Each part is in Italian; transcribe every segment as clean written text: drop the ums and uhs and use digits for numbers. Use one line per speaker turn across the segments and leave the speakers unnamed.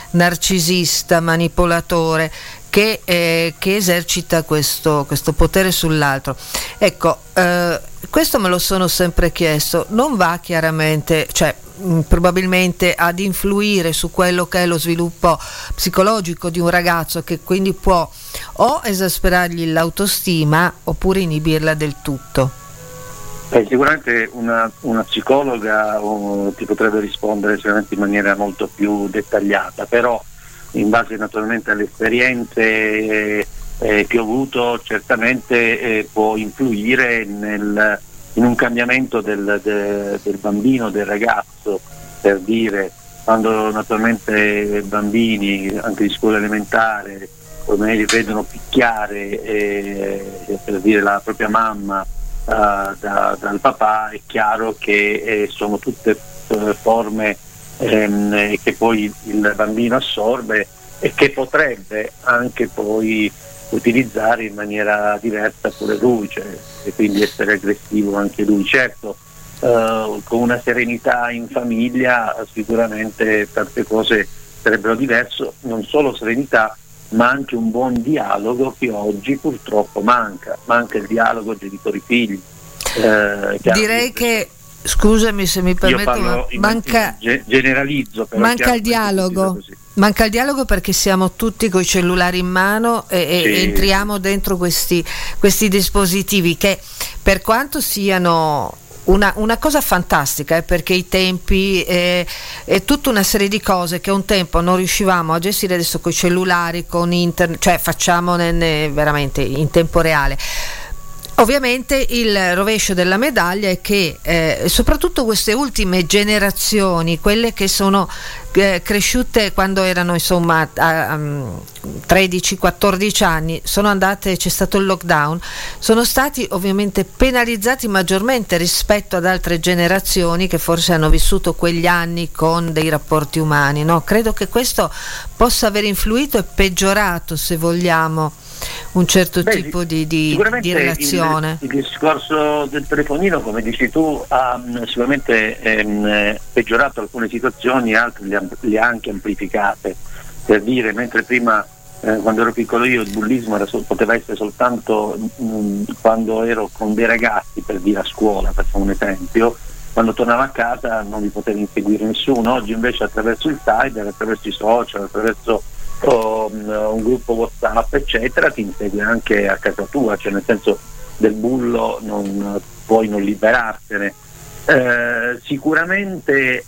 narcisista, manipolatore, che esercita questo potere sull'altro. Ecco, questo me lo sono sempre chiesto, non va chiaramente, cioè probabilmente ad influire su quello che è lo sviluppo psicologico di un ragazzo, che quindi può o esasperargli l'autostima oppure inibirla del tutto.
Sicuramente una psicologa ti potrebbe rispondere sicuramente in maniera molto più dettagliata, però in base naturalmente alle esperienze che ho avuto, certamente può influire in un cambiamento del bambino, del ragazzo. Per dire, quando naturalmente bambini anche di scuola elementare ormai vedono picchiare per dire la propria mamma dal papà, è chiaro che sono tutte forme che poi il bambino assorbe e che potrebbe anche poi utilizzare in maniera diversa pure lui, cioè, e quindi essere aggressivo anche lui. Certo, con una serenità in famiglia sicuramente tante cose sarebbero diverse, non solo serenità ma anche un buon dialogo che oggi purtroppo manca il dialogo genitori-figli.
Direi che, scusami se mi permetto,
generalizzo, però
manca il dialogo. Manca il dialogo perché siamo tutti coi cellulari in mano e entriamo dentro questi dispositivi che, per quanto siano una cosa fantastica, perché i tempi è tutta una serie di cose che un tempo non riuscivamo a gestire, adesso coi cellulari, con internet, cioè facciamo veramente in tempo reale. Ovviamente il rovescio della medaglia è che soprattutto queste ultime generazioni, quelle che sono cresciute quando erano insomma a 13-14 anni, sono andate, c'è stato il lockdown, sono stati ovviamente penalizzati maggiormente rispetto ad altre generazioni che forse hanno vissuto quegli anni con dei rapporti umani, no? Credo che questo possa aver influito e peggiorato, se vogliamo, un certo tipo di relazione.
Il discorso del telefonino, come dici tu, ha sicuramente peggiorato alcune situazioni, altre le ha anche amplificate. Per dire, mentre prima quando ero piccolo io il bullismo poteva essere soltanto quando ero con dei ragazzi, per dire, a scuola, facciamo un esempio, quando tornavo a casa non mi poteva inseguire nessuno. Oggi invece attraverso il cyber, attraverso i social, attraverso un gruppo WhatsApp eccetera, ti insegue anche a casa tua, cioè nel senso, del bullo non puoi non liberartene. Sicuramente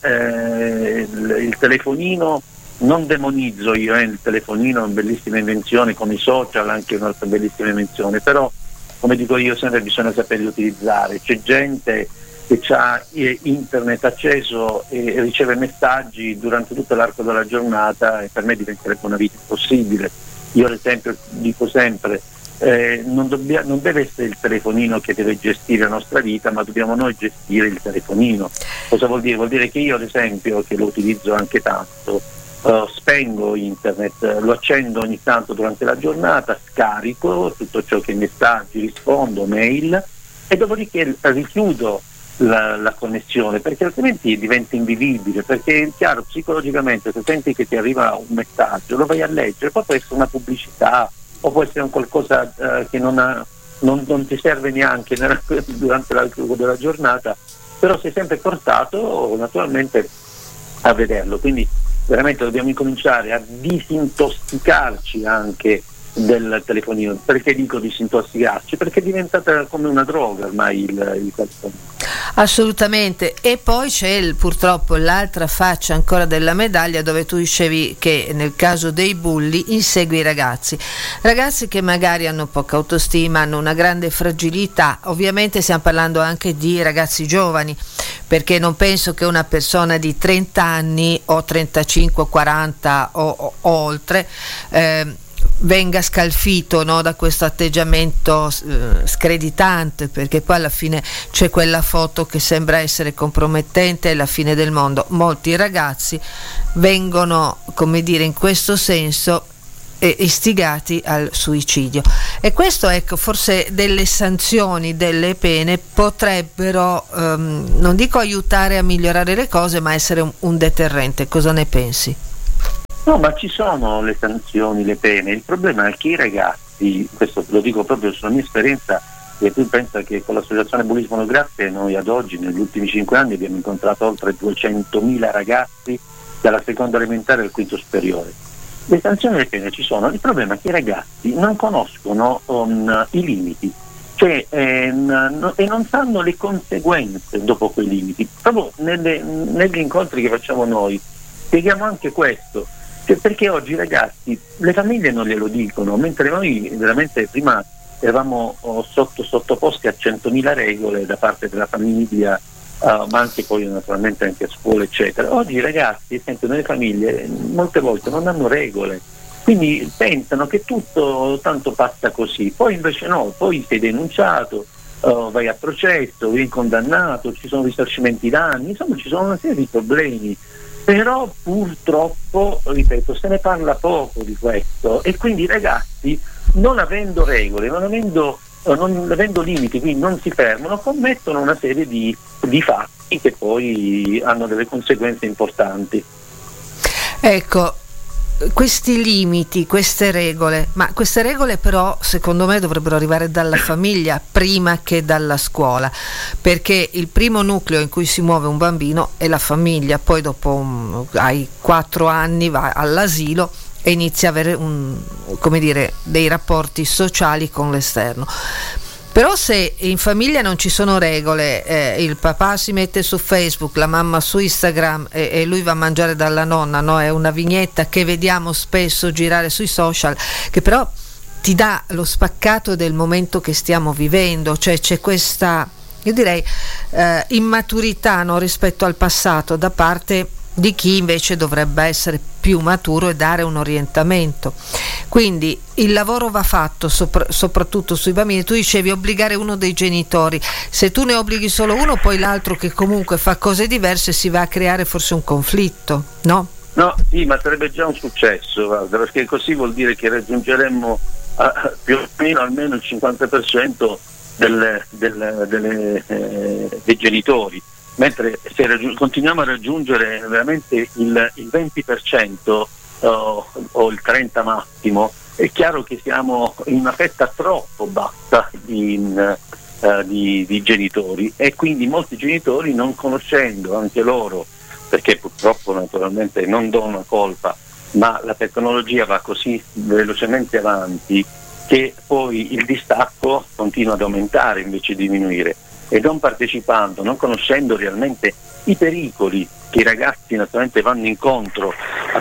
il telefonino, non demonizzo io il telefonino, è una bellissima invenzione, come i social anche un'altra bellissima invenzione, però come dico io sempre bisogna saperli utilizzare. C'è gente che ha internet acceso e riceve messaggi durante tutto l'arco della giornata, e per me diventerebbe una vita impossibile. Io ad esempio dico sempre, non deve essere il telefonino che deve gestire la nostra vita, ma dobbiamo noi gestire il telefonino. Cosa vuol dire? Vuol dire che io ad esempio, che lo utilizzo anche tanto, spengo internet, lo accendo ogni tanto durante la giornata, scarico tutto ciò che messaggi, rispondo, mail, e dopodiché richiudo la connessione, perché altrimenti diventa invivibile, perché è chiaro, psicologicamente, se senti che ti arriva un messaggio lo vai a leggere, poi può essere una pubblicità o può essere un qualcosa che non ti serve neanche durante l'arco della giornata, però sei sempre portato naturalmente a vederlo. Quindi veramente dobbiamo incominciare a disintossicarci anche del telefonino. Perché dico disintossicarci? Perché è diventata come una droga ormai il telefonino.
Assolutamente. E poi c'è purtroppo l'altra faccia ancora della medaglia, dove tu dicevi che nel caso dei bulli insegue i ragazzi che magari hanno poca autostima, hanno una grande fragilità. Ovviamente stiamo parlando anche di ragazzi giovani, perché non penso che una persona di 30 anni o 35 o 40 o oltre venga scalfito, no, da questo atteggiamento screditante, perché poi alla fine c'è quella foto che sembra essere compromettente, è la fine del mondo. Molti ragazzi vengono, come dire, in questo senso istigati al suicidio, e questo, ecco, forse delle sanzioni, delle pene potrebbero non dico aiutare a migliorare le cose, ma essere un deterrente. Cosa ne pensi?
No, ma ci sono le sanzioni, le pene. Il problema è che i ragazzi, questo lo dico proprio sulla mia esperienza, e tu pensa che con l'associazione Bullismo No Grazie noi ad oggi, negli ultimi 5 anni, abbiamo incontrato oltre 200.000 ragazzi dalla seconda elementare al quinto superiore. Le sanzioni e le pene ci sono, il problema è che i ragazzi non conoscono i limiti, cioè e non sanno le conseguenze dopo quei limiti. Proprio negli incontri che facciamo noi spieghiamo anche questo, cioè perché oggi i ragazzi, le famiglie non glielo dicono, mentre noi veramente prima eravamo sottoposti a 100.000 regole da parte della famiglia, ma anche poi naturalmente anche a scuola eccetera. Oggi i ragazzi, esempio nelle famiglie, molte volte non hanno regole, quindi pensano che tutto tanto passa così, poi invece no, poi sei denunciato, vai a processo, vieni condannato, ci sono risarcimenti danni, insomma ci sono una serie di problemi, però purtroppo, ripeto, se ne parla poco di questo e quindi i ragazzi, non avendo regole, non avendo limiti, quindi non si fermano, commettono una serie di fatti che poi hanno delle conseguenze importanti.
Ecco, questi limiti, queste regole, ma queste regole però secondo me dovrebbero arrivare dalla famiglia prima che dalla scuola, perché il primo nucleo in cui si muove un bambino è la famiglia, poi dopo ai 4 anni va all'asilo e inizia a avere dei rapporti sociali con l'esterno. Però se in famiglia non ci sono regole, il papà si mette su Facebook, la mamma su Instagram e lui va a mangiare dalla nonna, no? È una vignetta che vediamo spesso girare sui social, che però ti dà lo spaccato del momento che stiamo vivendo, cioè c'è questa, io direi, immaturità, no? Rispetto al passato da parte di chi invece dovrebbe essere più maturo e dare un orientamento. Quindi il lavoro va fatto soprattutto sui bambini. Tu dicevi obbligare uno dei genitori, se tu ne obblighi solo uno, poi l'altro che comunque fa cose diverse si va a creare forse un conflitto, no?
No, sì, ma sarebbe già un successo, guarda, perché così vuol dire che raggiungeremmo più o meno almeno il 50% dei genitori. Mentre se continuiamo a raggiungere veramente il 20% o il 30% massimo, è chiaro che siamo in una fetta troppo bassa di genitori, e quindi molti genitori, non conoscendo anche loro, perché purtroppo naturalmente non do una colpa, ma la tecnologia va così velocemente avanti che poi il distacco continua ad aumentare invece di diminuire. E non partecipando, non conoscendo realmente i pericoli che i ragazzi naturalmente vanno incontro a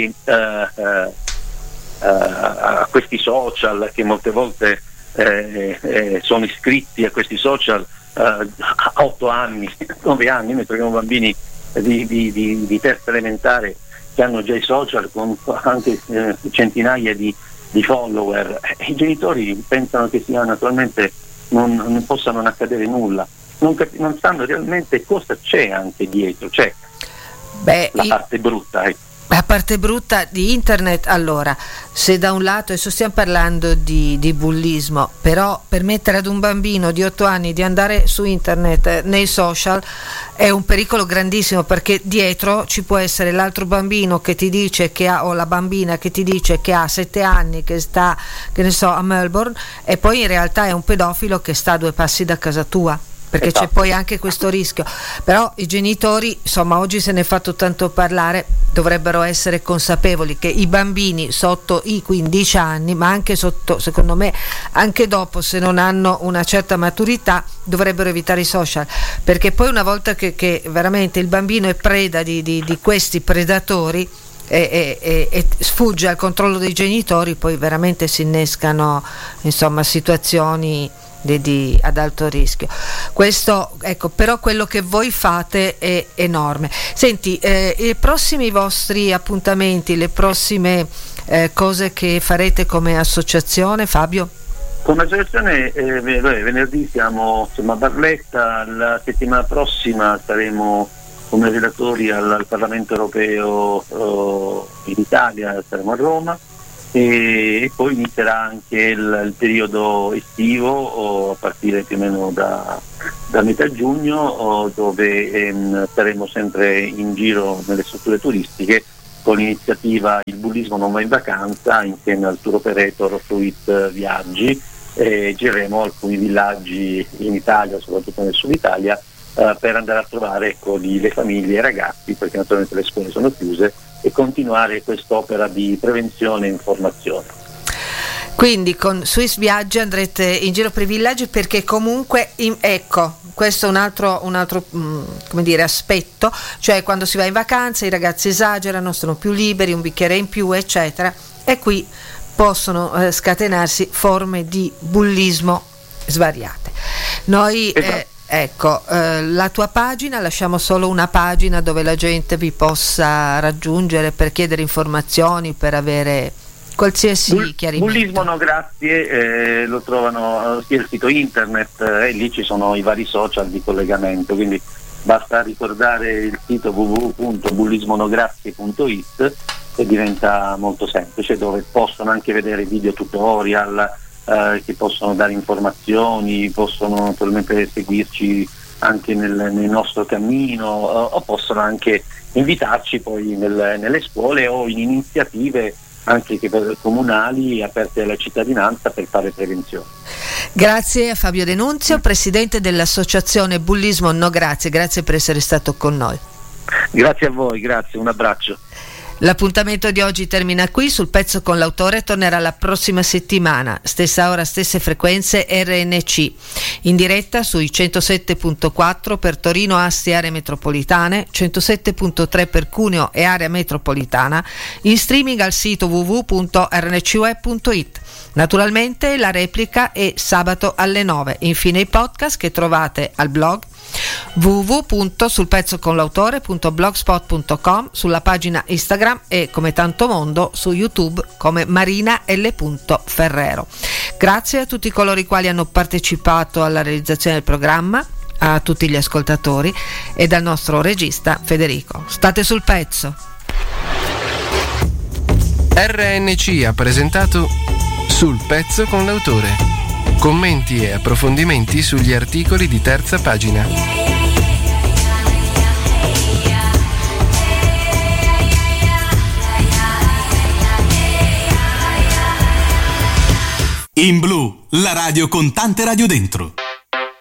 questi social, che molte volte sono iscritti a questi social a 8 anni, 9 anni. Noi troviamo bambini di terza elementare che hanno già i social con anche centinaia di follower. I genitori pensano che sia naturalmente non possa non accadere nulla, non sanno realmente cosa c'è anche dietro, c'è la parte brutta.
La parte brutta di internet. Allora, se da un lato, adesso stiamo parlando di bullismo, però permettere ad un bambino di 8 anni di andare su internet, nei social, è un pericolo grandissimo, perché dietro ci può essere l'altro bambino che ti dice che ha, o la bambina che ti dice che ha 7 anni, che sta, che ne so, a Melbourne, e poi in realtà è un pedofilo che sta a 2 passi da casa tua, perché c'è poi anche questo rischio. Però i genitori, insomma, oggi se ne è fatto tanto parlare, dovrebbero essere consapevoli che i bambini sotto i 15 anni, ma anche sotto, secondo me anche dopo, se non hanno una certa maturità, dovrebbero evitare i social, perché poi una volta che veramente il bambino è preda di questi predatori e sfugge al controllo dei genitori, poi veramente si innescano, insomma, situazioni ad alto rischio. Questo, ecco, però quello che voi fate è enorme. Senti, i prossimi vostri appuntamenti, le prossime cose che farete come associazione, Fabio?
Come associazione venerdì siamo a Barletta, la settimana prossima saremo come relatori al Parlamento europeo in Italia, saremo a Roma. E poi inizierà anche il periodo estivo, a partire più o meno da metà giugno, dove saremo sempre in giro nelle strutture turistiche con l'iniziativa Il bullismo non va in vacanza, insieme al tour operator Fruit Viaggi, gireremo alcuni villaggi in Italia, soprattutto nel sud Italia, per andare a trovare le famiglie e i ragazzi, perché naturalmente le scuole sono chiuse, e continuare quest'opera di prevenzione e informazione.
Quindi con Swiss Viaggi andrete in giro per i villaggi, perché comunque ecco, questo è un altro aspetto, cioè quando si va in vacanza i ragazzi esagerano, sono più liberi, un bicchiere in più eccetera, e qui possono scatenarsi forme di bullismo svariate. Noi la tua pagina, lasciamo solo una pagina dove la gente vi possa raggiungere per chiedere informazioni, per avere qualsiasi chiarimento.
Bullismo no grazie, lo trovano sia il sito internet, e lì ci sono i vari social di collegamento, quindi basta ricordare il sito www.bullismonograzie.it e diventa molto semplice, dove possono anche vedere video tutorial che possono dare informazioni, possono naturalmente seguirci anche nel nostro cammino, o possono anche invitarci poi nelle scuole o in iniziative anche comunali aperte alla cittadinanza per fare prevenzione.
Grazie a Fabio De Nunzio, presidente dell'associazione Bullismo No Grazie, grazie per essere stato con noi.
Grazie a voi, grazie, un abbraccio.
L'appuntamento di oggi termina qui. Sul pezzo con l'autore tornerà la prossima settimana, stessa ora, stesse frequenze, RNC, in diretta sui 107.4 per Torino, Asti e aree metropolitane, 107.3 per Cuneo e area metropolitana, in streaming al sito www.rncweb.it. Naturalmente la replica è sabato alle 9. Infine i podcast che trovate al blog www.sulpezzoconlautore.blogspot.com, sulla pagina Instagram e, come tanto mondo, su YouTube come Marina L. Ferrero. Grazie a tutti coloro i quali hanno partecipato alla realizzazione del programma, a tutti gli ascoltatori e dal nostro regista Federico. State sul pezzo.
RNC ha presentato Sul pezzo con l'autore. Commenti e approfondimenti sugli articoli di terza pagina.
In Blu, la radio con tante radio dentro.